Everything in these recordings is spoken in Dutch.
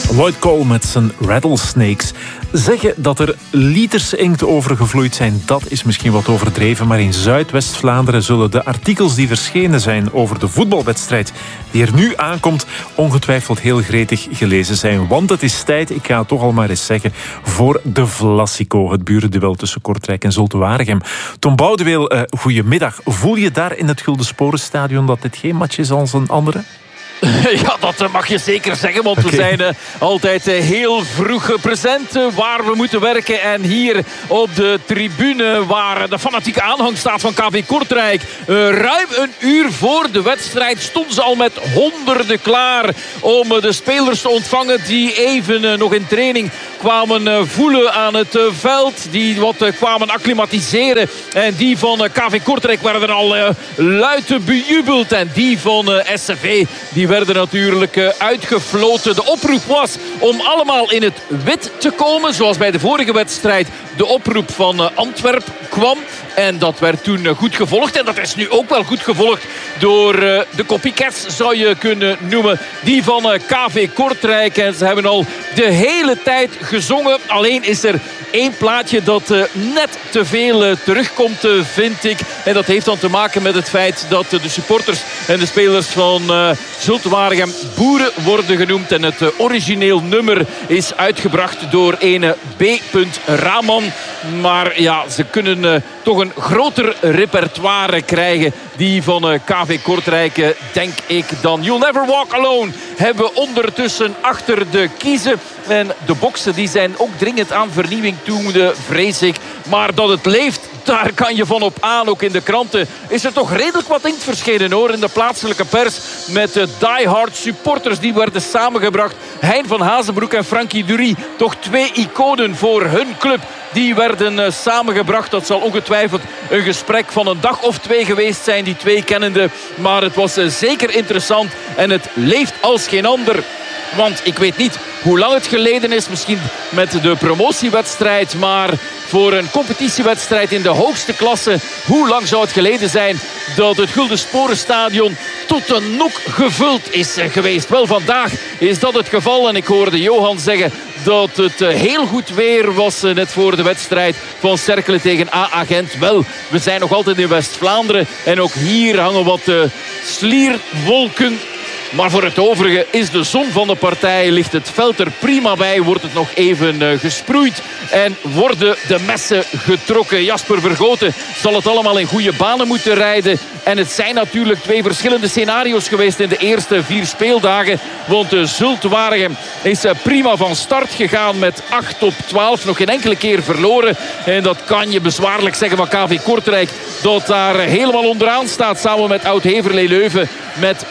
Lloyd Cole met zijn Rattlesnakes. Zeggen dat er liters inkt overgevloeid zijn, dat is misschien wat overdreven. Maar in Zuidwest-Vlaanderen zullen de artikels die verschenen zijn over de voetbalwedstrijd die er nu aankomt, ongetwijfeld heel gretig gelezen zijn. Want het is tijd, ik ga het toch al maar eens zeggen, voor de Vlassico. Het burenduel tussen Kortrijk en Zulte Waregem. Tom Boudeweel, goedemiddag. Voel je daar in het Gulden Sporenstadion dat dit geen match is als een andere? Ja, dat mag je zeker zeggen, want we zijn altijd heel vroeg present waar we moeten werken. En hier op de tribune waar de fanatieke aanhang staat van KV Kortrijk, ruim een uur voor de wedstrijd stonden ze al met honderden klaar om de spelers te ontvangen die even nog in training kwamen voelen aan het veld, die wat kwamen acclimatiseren. En die van KV Kortrijk werden al luid bejubeld. En die van SCV, die werden natuurlijk uitgefloten. De oproep was om allemaal in het wit te komen, zoals bij de vorige wedstrijd de oproep van Antwerpen kwam. En dat werd toen goed gevolgd. En dat is nu ook wel goed gevolgd door de copycats, zou je kunnen noemen. Die van KV Kortrijk. En ze hebben al de hele tijd gezongen. Alleen is er één plaatje dat net te veel terugkomt, vind ik. En dat heeft dan te maken met het feit dat de supporters en de spelers van Zulte Waregem boeren worden genoemd. En het origineel nummer is uitgebracht door ene B. Raman. Maar ja, ze kunnen toch een groter repertoire krijgen. Die van KV Kortrijk, denk ik dan. You'll Never Walk Alone hebben ondertussen achter de kiezen. En de boksen die zijn ook dringend aan vernieuwing toe, vrees ik. Maar dat het leeft, daar kan je van op aan. Ook in de kranten is er toch redelijk wat inkt verschenen, hoor. In de plaatselijke pers met diehard supporters. Die werden samengebracht. Hein van Hazenbroek en Frankie Dury. Toch twee iconen voor hun club. Die werden samengebracht. Dat zal ongetwijfeld een gesprek van een dag of twee geweest zijn. Die twee kennende. Maar het was zeker interessant. En het leeft als geen ander. Want ik weet niet hoe lang het geleden is. Misschien met de promotiewedstrijd. Maar voor een competitiewedstrijd in de hoogste klasse, hoe lang zou het geleden zijn dat het Gulden Sporenstadion tot de nok gevuld is geweest? Wel, vandaag is dat het geval. En ik hoorde Johan zeggen dat het heel goed weer was net voor de wedstrijd van Cerkelen tegen AA Gent. Wel, we zijn nog altijd in West-Vlaanderen. En ook hier hangen wat slierwolken. Maar voor het overige is de zon van de partij, ligt het veld er prima bij, wordt het nog even gesproeid en worden de messen getrokken. Jasper Vergoten zal het allemaal in goede banen moeten rijden. En het zijn natuurlijk twee verschillende scenario's geweest in de eerste 4 speeldagen. Want Zulte Waregem is prima van start gegaan met 8-12. Nog geen enkele keer verloren. En dat kan je bezwaarlijk zeggen van KV Kortrijk, dat daar helemaal onderaan staat samen met Oud-Heverlee Leuven met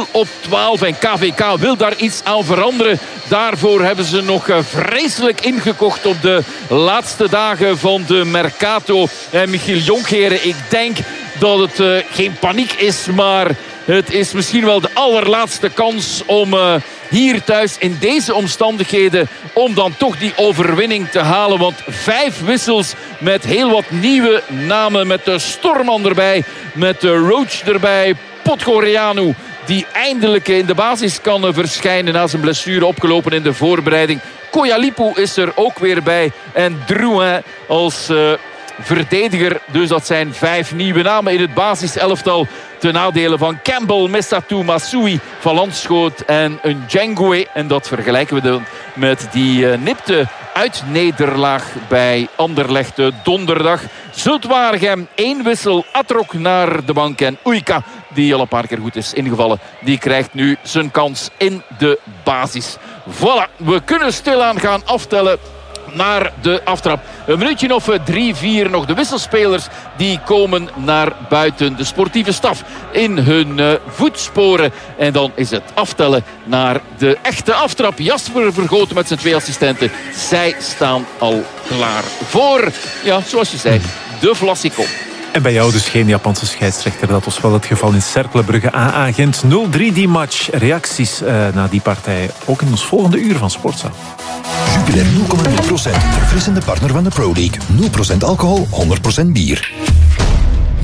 0-12. En KVK wil daar iets aan veranderen. Daarvoor hebben ze nog vreselijk ingekocht op de laatste dagen van de Mercato. En Michiel Jonkeren, ik denk dat het geen paniek is, maar het is misschien wel de allerlaatste kans om hier thuis in deze omstandigheden om dan toch die overwinning te halen. Want 5 wissels met heel wat nieuwe namen. Met de Storman erbij, met de Roach erbij, Podgorianu, die eindelijk in de basis kan verschijnen na zijn blessure opgelopen in de voorbereiding. Koyalipu is er ook weer bij. En Drouin als verdediger. Dus dat zijn 5 nieuwe namen in het basiselftal. Ten nadele van Campbell, Messatou, Massoui, Van Landschoot en een Djengoué. En dat vergelijken we dan met die nipte uitnederlaag bij Anderlecht donderdag. Zulte Waregem 1 wissel, Atrok naar de bank en Oeika, die al een paar keer goed is ingevallen, die krijgt nu zijn kans in de basis. Voilà, we kunnen stilaan gaan aftellen naar de aftrap. Een minuutje of 3-4 nog. De wisselspelers die komen naar buiten. De sportieve staf in hun voetsporen. En dan is het aftellen naar de echte aftrap. Jasper Vergoten met zijn 2 assistenten. Zij staan al klaar voor, ja, zoals je zei, de Vlassico. En bij jou dus geen Japanse scheidsrechter. Dat was wel het geval in Cercle Brugge AA Gent 0-3 die match. Reacties na die partij ook in ons volgende uur van Sportza. Jupiler 0,0%. Verfrissende partner van de Pro League. 0% alcohol, 100% bier.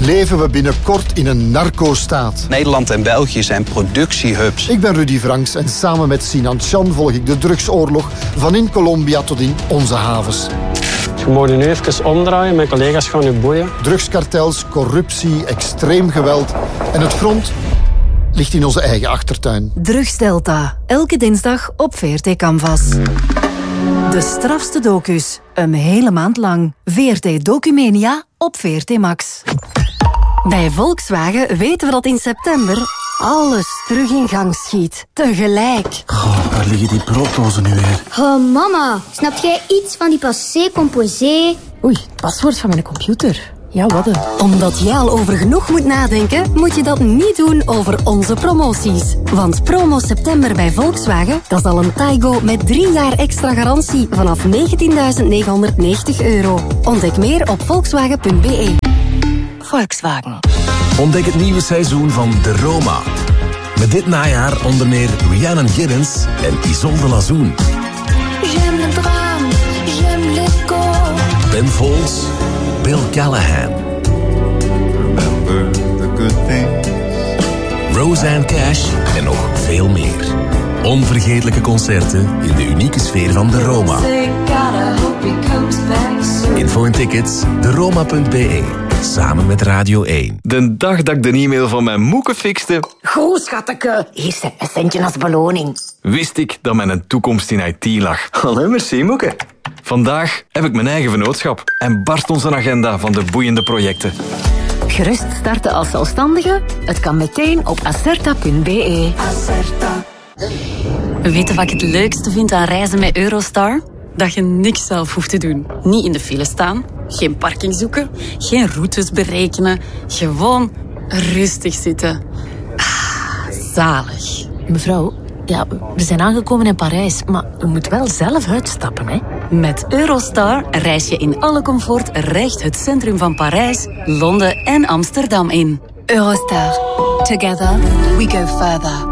leven we binnenkort in een narco-staat. Nederland en België zijn productiehubs. Ik ben Rudy Franks en samen met Sinan Chan volg ik de drugsoorlog van in Colombia tot in onze havens. Je moet nu even omdraaien, mijn collega's gaan u boeien. Drugskartels, corruptie, extreem geweld en het front ligt in onze eigen achtertuin. Drugsdelta, elke dinsdag op VRT Canvas. De strafste docus, een hele maand lang. VRT Documania op VRT Max. Bij Volkswagen weten we dat in september alles terug in gang schiet. Tegelijk. Goh, waar liggen die brooddozen nu weer? Oh, mama, snap jij iets van die passé composé? Oei, het paswoord van mijn computer. Ja, wat Omdat jij al over genoeg moet nadenken, moet je dat niet doen over onze promoties. Want promo september bij Volkswagen, dat is al een Taigo met 3 jaar extra garantie vanaf €19.990. Ontdek meer op volkswagen.be. Volkswagen. Ontdek het nieuwe seizoen van De Roma. Met dit najaar onder meer Rhiannon Giddens en Isolde Lazoen. J'aime le drame, j'aime l'écho. Ben Folds, Bill Callahan. Remember the good things. Roseanne Cash en nog veel meer. Onvergetelijke concerten in de unieke sfeer van De Roma. Info en tickets, deroma.be. Samen met Radio 1. De dag dat ik de e-mail van mijn moeke fixte... Goed, schatteke. Hier, een centje als beloning. Wist ik dat mijn toekomst in IT lag. Allee, merci, moeke. Vandaag heb ik mijn eigen vennootschap en barst onze agenda van de boeiende projecten. Gerust starten als zelfstandige? Het kan meteen op acerta.be. Acerta. Weet je wat ik het leukste vind aan reizen met Eurostar? Dat je niks zelf hoeft te doen. Niet in de file staan, geen parking zoeken, geen routes berekenen. Gewoon rustig zitten. Zalig. Mevrouw, ja, we zijn aangekomen in Parijs, maar we moeten wel zelf uitstappen, hè? Met Eurostar reis je in alle comfort recht het centrum van Parijs, Londen en Amsterdam in. Eurostar. Together we go further.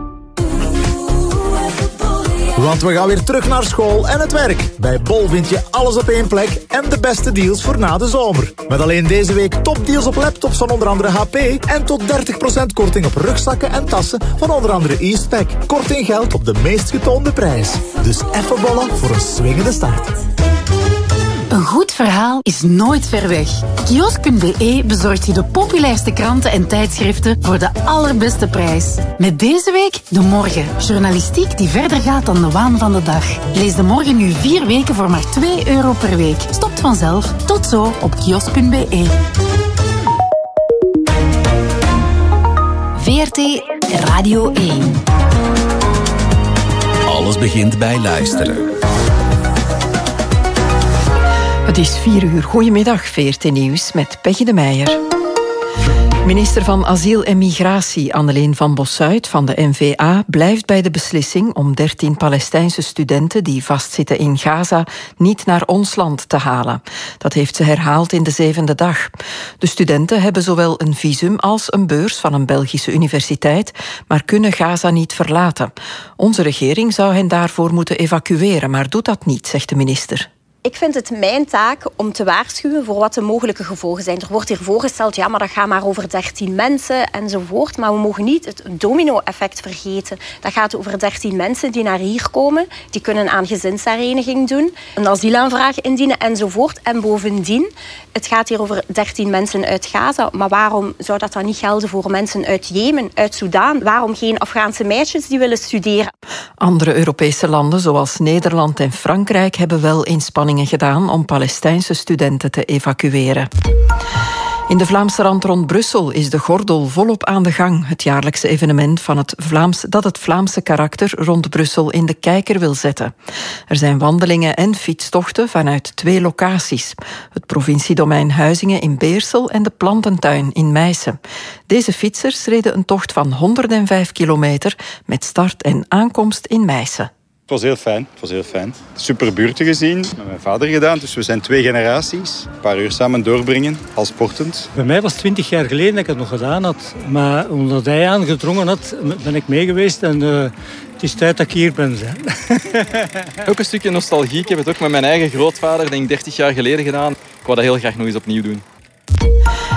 Want we gaan weer terug naar school en het werk. Bij Bol vind je alles op één plek en de beste deals voor na de zomer. Met alleen deze week topdeals op laptops van onder andere HP en tot 30% korting op rugzakken en tassen van onder andere Eastpak. Korting geldt op de meest getoonde prijs. Dus even bollen voor een swingende start. Een goed verhaal is nooit ver weg. Kiosk.be bezorgt je de populairste kranten en tijdschriften voor de allerbeste prijs. Met deze week De Morgen. Journalistiek die verder gaat dan de waan van de dag. Lees De Morgen nu 4 weken voor maar €2 per week. Stopt vanzelf. Tot zo op kiosk.be. VRT Radio 1. Alles begint bij luisteren. Het is 4 uur. Goedemiddag, VRT Nieuws met Peggy de Meijer. Minister van Asiel en Migratie Anneleen van Bossuit van de N-VA blijft bij de beslissing om 13 Palestijnse studenten die vastzitten in Gaza niet naar ons land te halen. Dat heeft ze herhaald in de 7e dag. De studenten hebben zowel een visum als een beurs van een Belgische universiteit, maar kunnen Gaza niet verlaten. Onze regering zou hen daarvoor moeten evacueren, maar doet dat niet, zegt de minister. Ik vind het mijn taak om te waarschuwen voor wat de mogelijke gevolgen zijn. Er wordt hier voorgesteld, ja, maar dat gaat maar over 13 mensen enzovoort. Maar we mogen niet het domino-effect vergeten. Dat gaat over 13 mensen die naar hier komen. Die kunnen aan gezinshereniging doen, een asielaanvraag indienen enzovoort. En bovendien, het gaat hier over 13 mensen uit Gaza. Maar waarom zou dat dan niet gelden voor mensen uit Jemen, uit Soudaan? Waarom geen Afghaanse meisjes die willen studeren? Andere Europese landen, zoals Nederland en Frankrijk, hebben wel inspanningen gedaan om Palestijnse studenten te evacueren. In de Vlaamse rand rond Brussel is de Gordel volop aan de gang. Het jaarlijkse evenement van dat het Vlaamse karakter rond Brussel in de kijker wil zetten. Er zijn wandelingen en fietstochten vanuit 2 locaties. Het provinciedomein Huizingen in Beersel en de Plantentuin in Meissen. Deze fietsers reden een tocht van 105 kilometer met start en aankomst in Meissen. Het was heel fijn. Super buurten gezien, met mijn vader gedaan. Dus we zijn 2 generaties. Een paar uur samen doorbrengen, al sportend. Bij mij was het 20 jaar geleden dat ik het nog gedaan had. Maar omdat hij aangedrongen had, ben ik mee geweest. En het is tijd dat ik hier ben. Ook een stukje nostalgie. Ik heb het ook met mijn eigen grootvader, denk ik 30 jaar geleden gedaan. Ik wou dat heel graag nog eens opnieuw doen.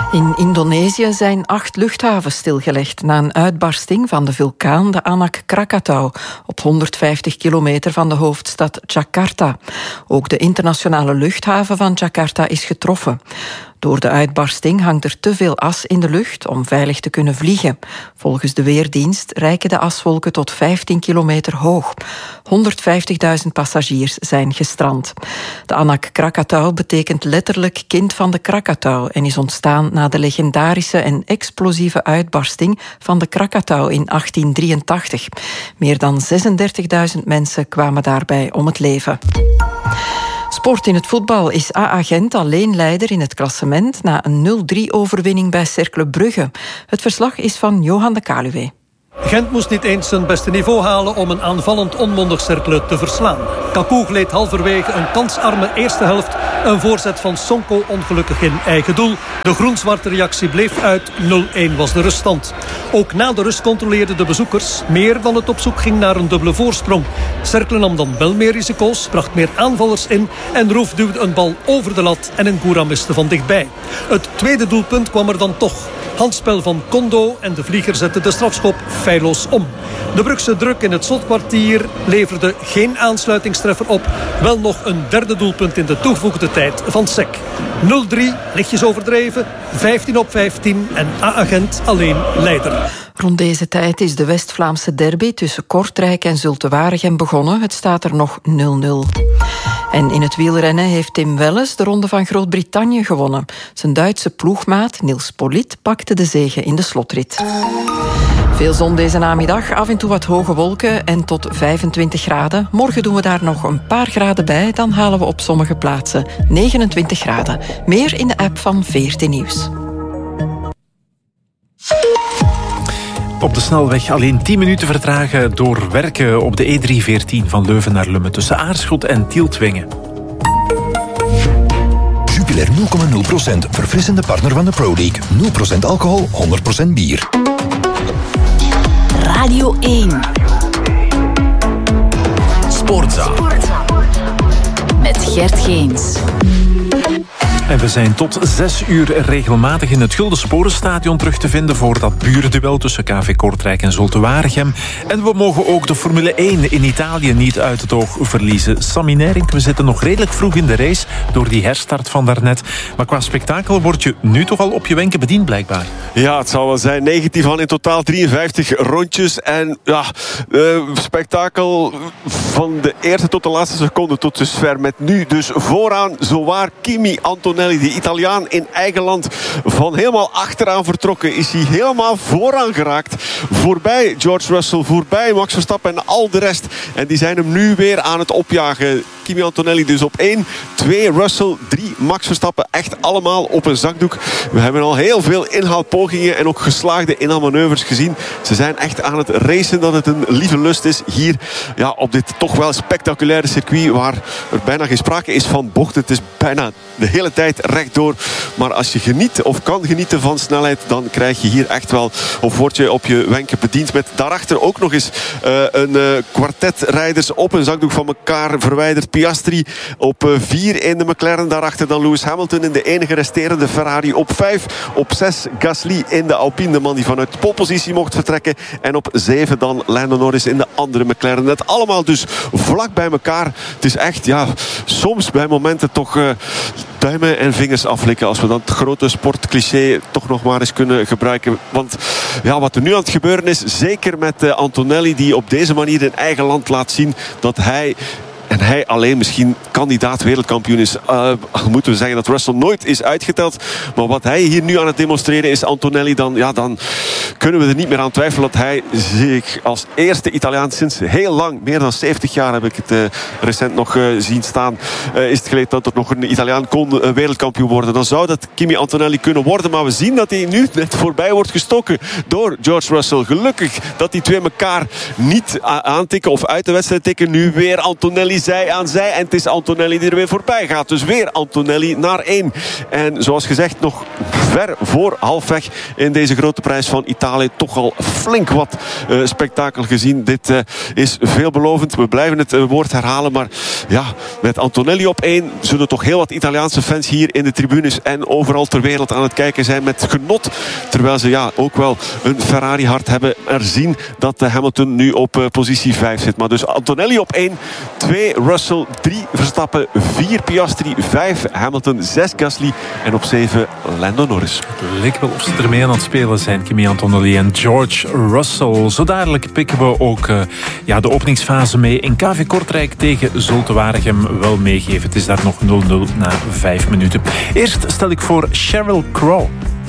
In Indonesië zijn 8 luchthavens stilgelegd na een uitbarsting van de vulkaan de Anak Krakatau op 150 kilometer van de hoofdstad Jakarta. Ook de internationale luchthaven van Jakarta is getroffen. Door de uitbarsting hangt er te veel as in de lucht om veilig te kunnen vliegen. Volgens de Weerdienst reiken de aswolken tot 15 kilometer hoog. 150.000 passagiers zijn gestrand. De Anak Krakatau betekent letterlijk kind van de Krakatau en is ontstaan na de legendarische en explosieve uitbarsting van de Krakatau in 1883. Meer dan 36.000 mensen kwamen daarbij om het leven. Sport in het voetbal is AA Gent alleen leider in het klassement na een 0-3-overwinning bij Cercle Brugge. Het verslag is van Johan de Kaluwe. Gent moest niet eens zijn beste niveau halen om een aanvallend onmondig Cercle te verslaan. Kaku gleed halverwege een kansarme eerste helft. Een voorzet van Sonko ongelukkig in eigen doel. De groen-zwarte reactie bleef uit. 0-1 was de ruststand. Ook na de rust controleerden de bezoekers meer dan het op zoek ging naar een dubbele voorsprong. Cercle nam dan wel meer risico's, bracht meer aanvallers in en Roef duwde een bal over de lat en Ngura miste van dichtbij. Het tweede doelpunt kwam er dan toch. Handspel van Kondo en de vlieger zette de strafschop feilloos om. De Brugse druk in het slotkwartier leverde geen aansluitingstreffer op. Wel nog een derde doelpunt in de toegevoegde tijd van Sek. 0-3, lichtjes overdreven, 15-15 en AA Gent alleen leider. Rond deze tijd is de West-Vlaamse derby tussen Kortrijk en Zulte Waregem begonnen. Het staat er nog 0-0. En in het wielrennen heeft Tim Welles de Ronde van Groot-Brittannië gewonnen. Zijn Duitse ploegmaat Nils Politt pakte de zege in de slotrit. Veel zon deze namiddag, af en toe wat hoge wolken en tot 25 graden. Morgen doen we daar nog een paar graden bij, dan halen we op sommige plaatsen 29 graden. Meer in de app van VRT Nieuws. Op de snelweg alleen 10 minuten vertragen door werken op de E314 van Leuven naar Lummen tussen Aarschot en Tieltwingen. Jupiler 0,0%, verfrissende partner van de Pro League. 0% alcohol, 100% bier. Radio 1. Sportza. Met Gert Geens. En we zijn tot 6 uur regelmatig in het Gulden Sporenstadion terug te vinden voor dat buurduel tussen KV Kortrijk en Zulte Waregem. En we mogen ook de Formule 1 in Italië niet uit het oog verliezen. Sammy Nijrink, we zitten nog redelijk vroeg in de race door die herstart van daarnet. Maar qua spektakel word je nu toch al op je wenken bediend blijkbaar. Ja, het zal wel zijn. 19 van in totaal 53 rondjes. En ja, spektakel van de eerste tot de laatste seconde tot dusver. Met nu dus vooraan zowaar Kimi Antonelli. De Italiaan in eigen land van helemaal achteraan vertrokken. Is hij helemaal vooraan geraakt. Voorbij George Russell, voorbij Max Verstappen en al de rest. En die zijn hem nu weer aan het opjagen. Kimi Antonelli dus op 1. 2 Russell, 3 Max Verstappen. Echt allemaal op een zakdoek. We hebben al heel veel inhaalpogingen en ook geslaagde inhaalmanoeuvres gezien. Ze zijn echt aan het racen dat het een lieve lust is. Hier op dit toch wel spectaculaire circuit waar er bijna geen sprake is van bochten. Het is bijna de hele tijd rechtdoor. Maar als je geniet of kan genieten van snelheid, dan krijg je hier echt wel, of word je op je wenken bediend met daarachter ook nog eens een kwartet rijders op een zakdoek van elkaar verwijderd. Piastri op 4 in de McLaren. Daarachter dan Lewis Hamilton in de enige resterende Ferrari op 5. Op 6 Gasly in de Alpine, de man die vanuit de polepositie mocht vertrekken. En op 7 dan Lando Norris in de andere McLaren. Dat allemaal dus vlak bij elkaar. Het is echt, soms bij momenten toch duimen en vingers aflikken als we dan het grote sportcliché toch nog maar eens kunnen gebruiken. Want wat er nu aan het gebeuren is, zeker met Antonelli die op deze manier in eigen land laat zien dat hij en hij alleen misschien kandidaat wereldkampioen is. Moeten we zeggen dat Russell nooit is uitgeteld. Maar wat hij hier nu aan het demonstreren is, Antonelli, dan kunnen we er niet meer aan twijfelen dat hij zich als eerste Italiaan sinds heel lang, meer dan 70 jaar heb ik het recent nog zien staan, is het geleden dat er nog een Italiaan kon wereldkampioen worden. Dan zou dat Kimi Antonelli kunnen worden. Maar we zien dat hij nu net voorbij wordt gestoken door George Russell. Gelukkig dat die twee elkaar niet aantikken of uit de wedstrijd tikken. Nu weer Antonelli zij aan zij. En het is Antonelli die er weer voorbij gaat. Dus weer Antonelli naar 1. En zoals gezegd nog ver voor halfweg in deze grote prijs van Italië. Toch al flink wat spektakel gezien. Dit is veelbelovend. We blijven het woord herhalen. Maar ja, met Antonelli op 1 zullen toch heel wat Italiaanse fans hier in de tribunes en overal ter wereld aan het kijken zijn met genot. Terwijl ze ook wel een Ferrari hart hebben. Er zien dat Hamilton nu op positie 5 zit. Maar dus Antonelli op 1, 2 Russell, 3 Verstappen, 4 Piastri, 5 Hamilton, 6 Gasly en op 7 Lando Norris. Het lijkt wel of ze ermee aan het spelen zijn, Kimi Antonelli en George Russell. Zo dadelijk pikken we ook de openingsfase mee in KV Kortrijk tegen Zulte Waregem wel meegeven. Het is daar nog 0-0 na 5 minuten. Eerst stel ik voor Sheryl Crow.